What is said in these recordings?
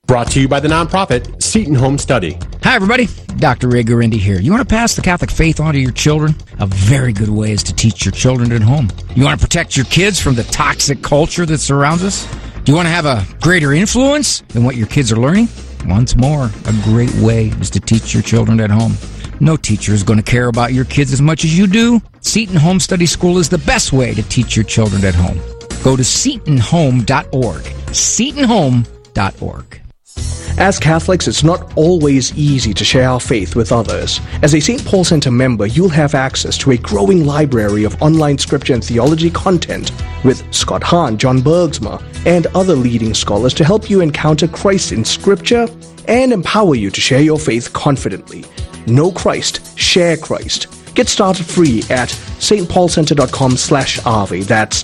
Brought to you by the nonprofit Seton Home Study. Hi, everybody. Dr. Ray Guarendi here. You want to pass the Catholic faith on to your children? A very good way is to teach your children at home. You want to protect your kids from the toxic culture that surrounds us? Do you want to have a greater influence than what your kids are learning? Once more, a great way is to teach your children at home. No teacher is going to care about your kids as much as you do. Seton Home Study School is the best way to teach your children at home. Go to setonhome.org. setonhome.org. As Catholics, it's not always easy to share our faith with others. As a St. Paul Center member, you'll have access to a growing library of online scripture and theology content with Scott Hahn, John Bergsma, and other leading scholars to help you encounter Christ in scripture and empower you to share your faith confidently. Know Christ, share Christ. Get started free at stpaulcenter.com/Ave. That's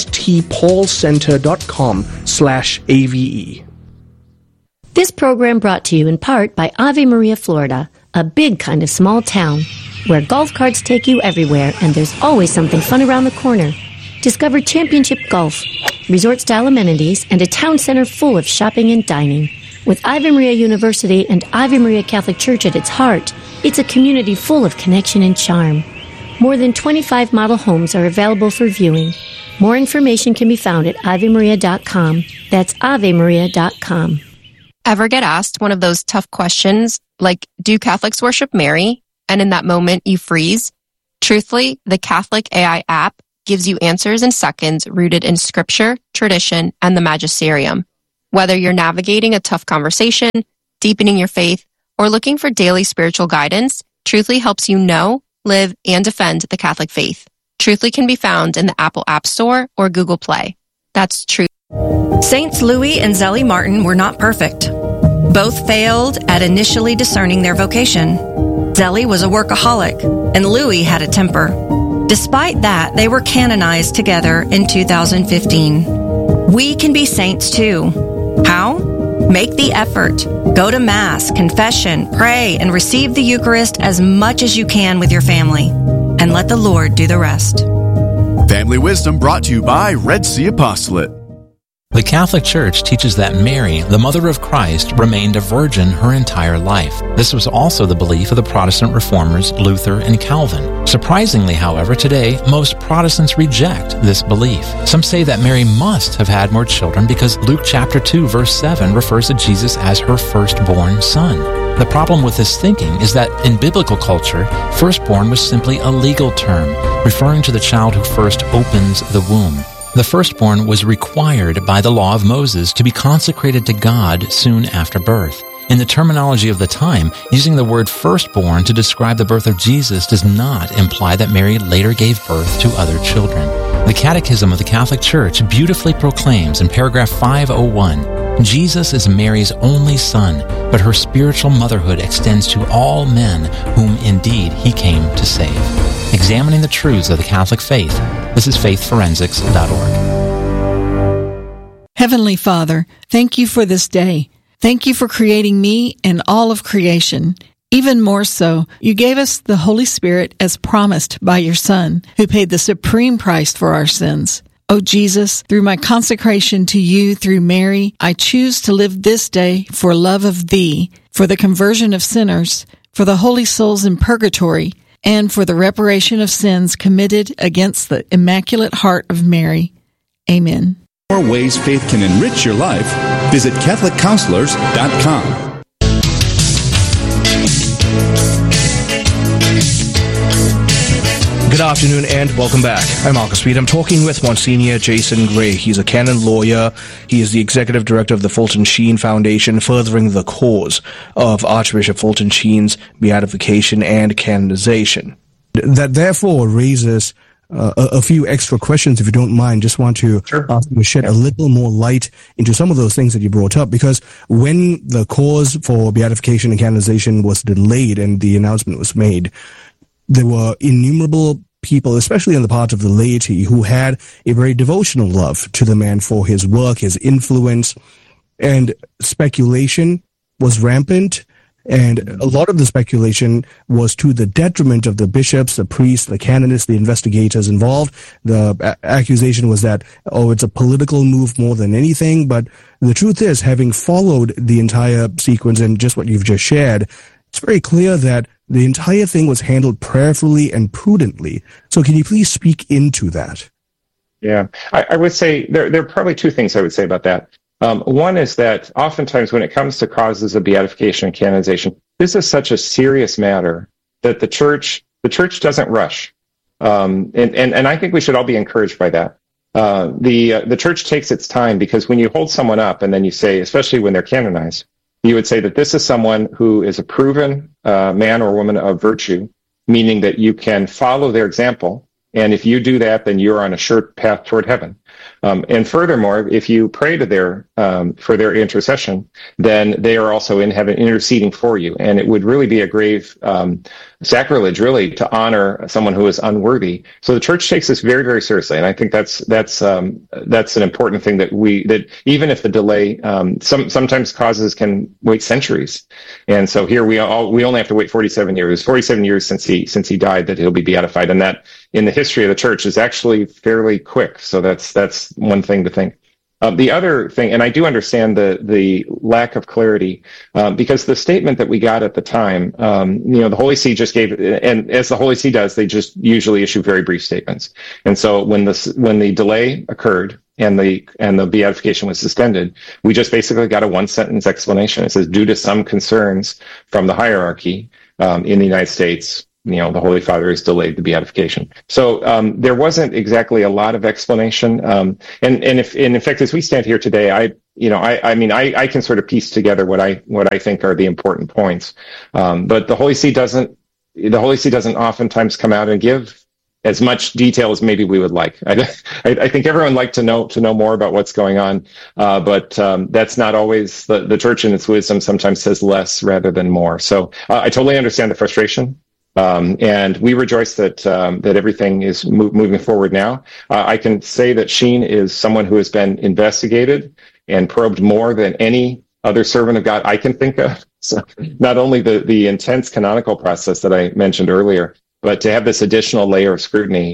stpaulcenter.com/AVE. This program brought to you in part by Ave Maria, Florida, a big kind of small town where golf carts take you everywhere and there's always something fun around the corner. Discover championship golf, resort-style amenities, and a town center full of shopping and dining. With Ave Maria University and Ave Maria Catholic Church at its heart, it's a community full of connection and charm. More than 25 model homes are available for viewing. More information can be found at avemaria.com. That's avemaria.com. Ever get asked one of those tough questions like, do Catholics worship Mary? And in that moment, you freeze? Truthfully, the Catholic AI app gives you answers in seconds rooted in scripture, tradition, and the magisterium. Whether you're navigating a tough conversation, deepening your faith, or looking for daily spiritual guidance, Truthfully helps you know, live, and defend the Catholic faith. Truthfully can be found in the Apple App Store or Google Play. That's Truthfully. Saints Louis and Zelly Martin were not perfect. Both failed at initially discerning their vocation. Zelly was a workaholic, and Louis had a temper. Despite that, they were canonized together in 2015. We can be saints too. How? Make the effort. Go to Mass, confession, pray, and receive the Eucharist as much as you can with your family. And let the Lord do the rest. Family Wisdom brought to you by Red Sea Apostolate. The Catholic Church teaches that Mary, the Mother of Christ, remained a virgin her entire life. This was also the belief of the Protestant reformers Luther and Calvin. Surprisingly, however, today, most Protestants reject this belief. Some say that Mary must have had more children because Luke chapter 2, verse 7 refers to Jesus as her firstborn son. The problem with this thinking is that in biblical culture, firstborn was simply a legal term, referring to the child who first opens the womb. The firstborn was required by the law of Moses to be consecrated to God soon after birth. In the terminology of the time, using the word firstborn to describe the birth of Jesus does not imply that Mary later gave birth to other children. The Catechism of the Catholic Church beautifully proclaims in paragraph 501, Jesus is Mary's only son, but her spiritual motherhood extends to all men whom indeed he came to save. Examining the truths of the Catholic faith, this is faithforensics.org. Heavenly Father, thank you for this day. Thank you for creating me and all of creation. Even more so, you gave us the Holy Spirit as promised by your Son, who paid the supreme price for our sins. Oh Jesus, through my consecration to you through Mary, I choose to live this day for love of thee, for the conversion of sinners, for the holy souls in purgatory, and for the reparation of sins committed against the Immaculate Heart of Mary. Amen. For more ways faith can enrich your life, visit CatholicCounselors.com. Good afternoon and welcome back. I'm Marcus Reed. I'm talking with Monsignor Jason Gray. He's a canon lawyer. He is the executive director of the Fulton Sheen Foundation, furthering the cause of Archbishop Fulton Sheen's beatification and canonization. That therefore raises a few extra questions, if you don't mind. Just want to ask you to shed a little more light into some of those things that you brought up, because when the cause for beatification and canonization was delayed and the announcement was made, there were innumerable people, especially on the part of the laity, who had a very devotional love to the man for his work, his influence, and speculation was rampant. And a lot of the speculation was to the detriment of the bishops, the priests, the canonists, the investigators involved. The accusation was that, it's a political move more than anything. But the truth is, having followed the entire sequence and just what you've just shared, it's very clear that the entire thing was handled prayerfully and prudently. So can you please speak into that? Yeah, I would say there are probably two things I would say about that. One is that oftentimes when it comes to causes of beatification and canonization, this is such a serious matter that the church doesn't rush. And I think we should all be encouraged by that. The church takes its time, because when you hold someone up and then you say, especially when they're canonized, you would say that this is someone who is a proven man or woman of virtue, meaning that you can follow their example. And if you do that, then you're on a sure path toward heaven. And furthermore, if you pray to for their intercession, then they are also in heaven interceding for you. And it would really be a grave sacrilege, really, to honor someone who is unworthy. So the church takes this very, very seriously, and I think that's an important thing that even if the delay, sometimes causes can wait centuries. And so here we only have to wait 47 years. 47 years since he died that he'll be beatified, and that in the history of the church is actually fairly quick. So that's one thing to think. The other thing, and I do understand the lack of clarity, because the statement that we got at the time, the Holy See just gave, and as the Holy See does, they just usually issue very brief statements. And so when the delay occurred and the beatification was suspended, we just basically got a one-sentence explanation. It says, due to some concerns from the hierarchy in the United States, the Holy Father has delayed the beatification. So there wasn't exactly a lot of explanation. And in fact, as we stand here today, I can sort of piece together what I think are the important points. But the Holy See doesn't oftentimes come out and give as much detail as maybe we would like. I think everyone liked to know more about what's going on, but that's not always the church in its wisdom. Sometimes says less rather than more. So I totally understand the frustration. And we rejoice that everything is moving forward now. I can say that Sheen is someone who has been investigated and probed more than any other servant of God I can think of. So not only the intense canonical process that I mentioned earlier, but to have this additional layer of scrutiny,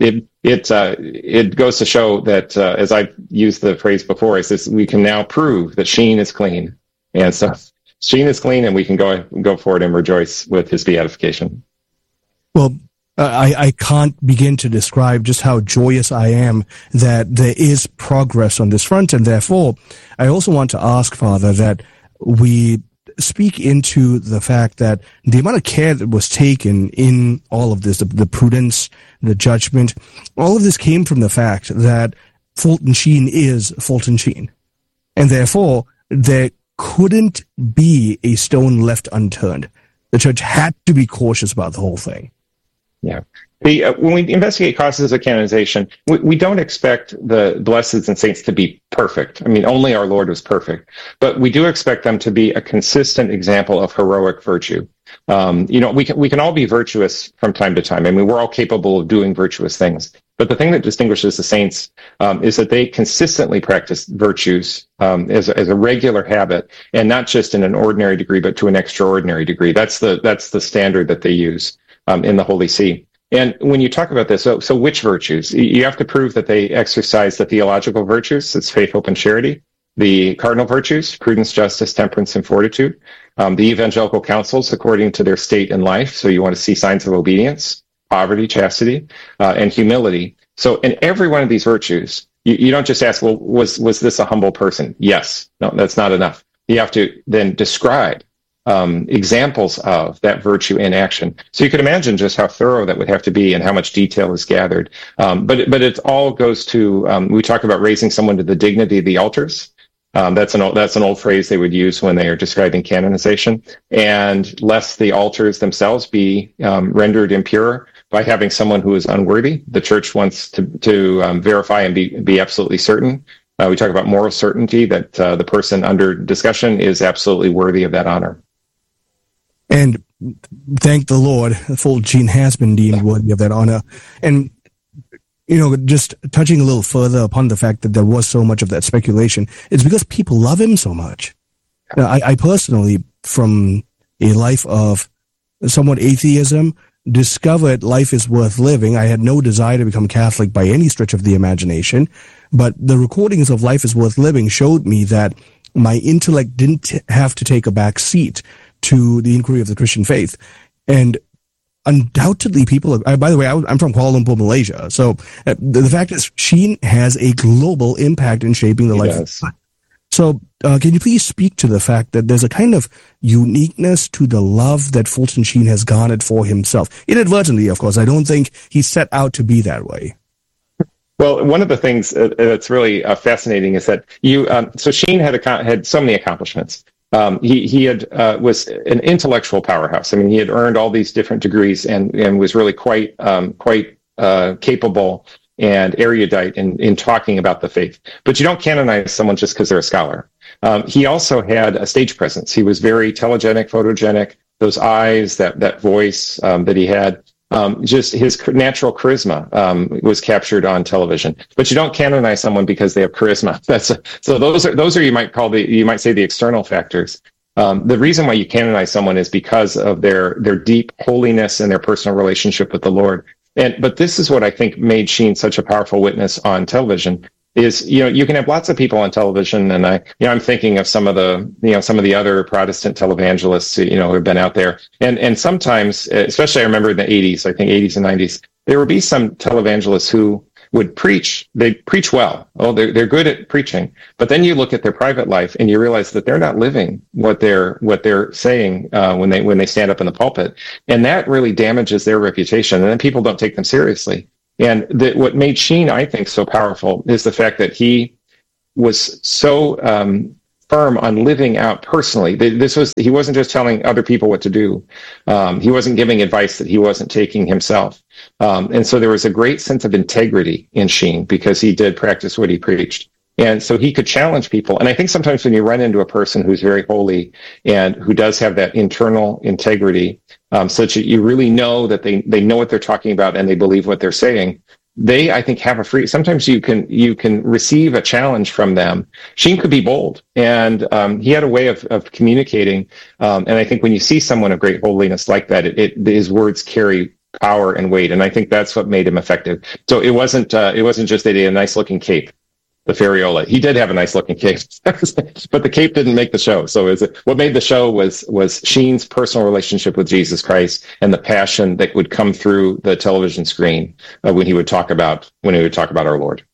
it goes to show that, as I've used the phrase before, is this: we can now prove that Sheen is clean, and so Sheen is clean, and we can go forward and rejoice with his beatification. Well, I can't begin to describe just how joyous I am that there is progress on this front, and therefore, I also want to ask, Father, that we speak into the fact that the amount of care that was taken in all of this, the prudence, the judgment, all of this came from the fact that Fulton Sheen is Fulton Sheen, and therefore there couldn't be a stone left unturned. The church had to be cautious about the whole thing. Yeah. When we investigate causes of canonization, we don't expect the blesseds and saints to be perfect. I mean, only our Lord was perfect. But we do expect them to be a consistent example of heroic virtue. We can all be virtuous from time to time. I mean, we're all capable of doing virtuous things. But the thing that distinguishes the saints is that they consistently practice virtues as a regular habit, and not just in an ordinary degree, but to an extraordinary degree. That's the standard that they use in the Holy See. And when you talk about this, so which virtues? You have to prove that they exercise the theological virtues. It's faith, hope, and charity. The cardinal virtues: prudence, justice, temperance, and fortitude. The evangelical counsels according to their state in life. So you want to see signs of obedience, poverty, chastity, and humility. So in every one of these virtues, you don't just ask, well, was this a humble person? Yes. No, that's not enough. You have to then describe examples of that virtue in action. So you can imagine just how thorough that would have to be and how much detail is gathered. But it all goes to, we talk about raising someone to the dignity of the altars. That's an old phrase they would use when they are describing canonization. And lest the altars themselves be rendered impure by having someone who is unworthy, the church wants to verify and be absolutely certain. We talk about moral certainty that the person under discussion is absolutely worthy of that honor. And thank the Lord, Fulton Sheen has been deemed worthy of that honor. And, just touching a little further upon the fact that there was so much of that speculation, it's because people love him so much. Now, I personally, from a life of somewhat atheism, discovered life is worth living. I had no desire to become Catholic by any stretch of the imagination, but the recordings of Life is Worth Living showed me that my intellect didn't have to take a back seat to the inquiry of the Christian faith. And undoubtedly people are, by the way, I'm from Kuala Lumpur, Malaysia. So the fact is Sheen has a global impact in shaping the life of God. So can you please speak to the fact that there's a kind of uniqueness to the love that Fulton Sheen has garnered for himself? Inadvertently, of course. I don't think he set out to be that way. Well, one of the things that's really fascinating is that so Sheen had so many accomplishments. He was an intellectual powerhouse. I mean, he had earned all these different degrees and was really quite capable and erudite in talking about the faith. But you don't canonize someone just because they're a scholar. He also had a stage presence. He was very telegenic, photogenic, those eyes, that voice that he had. Just his natural charisma was captured on television. But you don't canonize someone because they have charisma. So those are you might say the external factors. The reason why you canonize someone is because of their deep holiness and their personal relationship with the Lord. But this is what I think made Sheen such a powerful witness on television. Is you can have lots of people on television, and I'm thinking of some of the other Protestant televangelists who have been out there, and sometimes, especially I remember in the 80s, I think 80s and 90s, there would be some televangelists who would preach. They preach well. Oh, they're good at preaching, but then you look at their private life and you realize that they're not living what they're saying when they stand up in the pulpit, and that really damages their reputation, and then people don't take them seriously. And what made Sheen, I think, so powerful is the fact that he was so firm on living out personally. He wasn't just telling other people what to do. He wasn't giving advice that he wasn't taking himself. And so there was a great sense of integrity in Sheen because he did practice what he preached. And so he could challenge people. And I think sometimes when you run into a person who's very holy and who does have that internal integrity, such that you really know that they know what they're talking about and they believe what they're saying, they, I think, have sometimes you can receive a challenge from them. Sheen could be bold, and he had a way of communicating. And I think when you see someone of great holiness like that, his words carry power and weight. And I think that's what made him effective. So it wasn't just that he had a nice looking cape. The Ferriola. He did have a nice looking cape, but the cape didn't make the show. So what made the show was Sheen's personal relationship with Jesus Christ and the passion that would come through the television screen when he would talk about our Lord.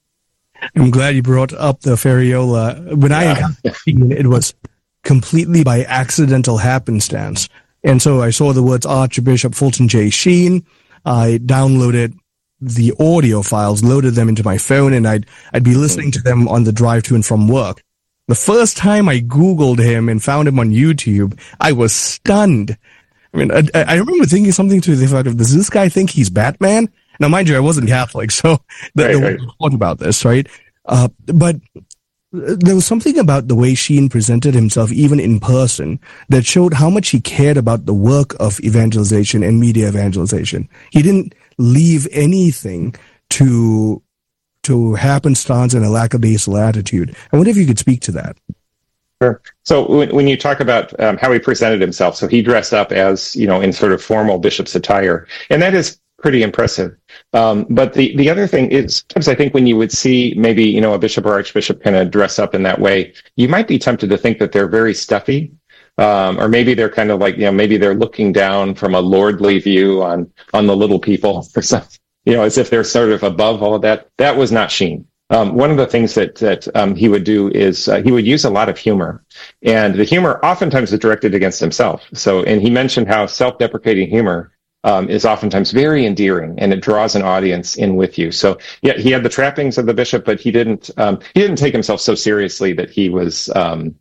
I'm glad you brought up the Ferriola. When I encountered Sheen, it was completely by accidental happenstance. And so I saw the words Archbishop Fulton J. Sheen. I downloaded the audio files, loaded them into my phone, and I'd be listening to them on the drive to and from work. The first time I Googled him and found him on YouTube, I was stunned. I mean, I remember thinking something to the effect of, does this guy think he's Batman? Now, mind you, I wasn't Catholic, so right. Thought about this, right? But there was something about the way Sheen presented himself, even in person, that showed how much he cared about the work of evangelization and media evangelization. He didn't leave anything to happenstance and a lackadaisical attitude. I wonder if you could speak to that. Sure. So when you talk about how he presented himself, so he dressed up as, in sort of formal bishop's attire, and that is pretty impressive. But the other thing is, sometimes I think when you would see maybe, a bishop or archbishop kind of dress up in that way, you might be tempted to think that they're very stuffy. Or maybe they're kind of like, maybe they're looking down from a lordly view on the little people or something, as if they're sort of above all of that. That was not Sheen. One of the things that he would do is he would use a lot of humor, and the humor oftentimes is directed against himself. And he mentioned how self-deprecating humor is oftentimes very endearing, and it draws an audience in with you. So yeah, he had the trappings of the bishop, but he didn't take himself so seriously that he was,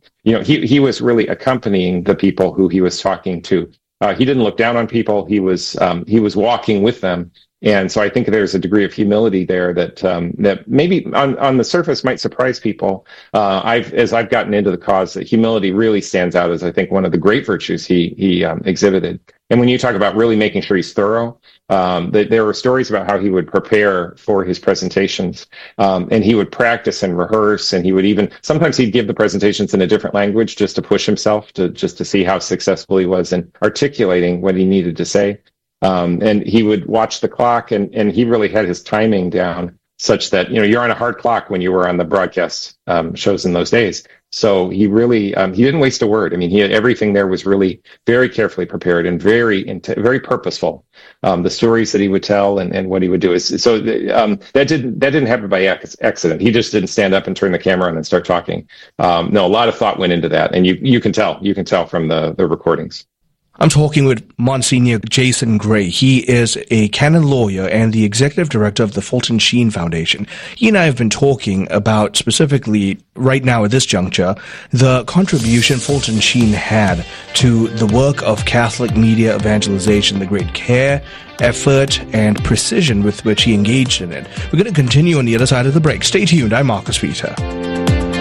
he was really accompanying the people who he was talking to. He didn't look down on people. He was walking with them. And so I think there's a degree of humility there that that maybe on the surface might surprise people. As I've gotten into the cause, that humility really stands out as, I think, one of the great virtues he exhibited. And when you talk about really making sure he's thorough, there were stories about how he would prepare for his presentations, and he would practice and rehearse, and he would even sometimes he'd give the presentations in a different language just to push himself to see how successful he was in articulating what he needed to say. And he would watch the clock, and he really had his timing down such that, you're on a hard clock when you were on the broadcast shows in those days. So he really, he didn't waste a word. I mean, he had everything there was really very carefully prepared and very purposeful. The stories that he would tell and what he would do that didn't happen by accident. He just didn't stand up and turn the camera on and start talking. No, a lot of thought went into that, and you can tell from the recordings. I'm talking with Monsignor Jason Gray. He is a canon lawyer and the executive director of the Fulton Sheen Foundation. He and I have been talking about, specifically right now at this juncture, the contribution Fulton Sheen had to the work of Catholic media evangelization, the great care, effort, and precision with which he engaged in it. We're going to continue on the other side of the break. Stay tuned. I'm Marcus Peter.